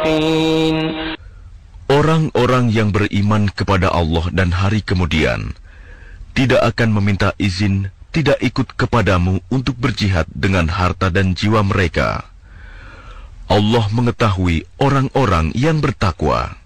الصالحين. Orang-orang yang beriman kepada Allah dan hari kemudian tidak akan meminta izin, tidak ikut kepadamu untuk berjihad dengan harta dan jiwa mereka. Allah mengetahui orang-orang yang bertakwa.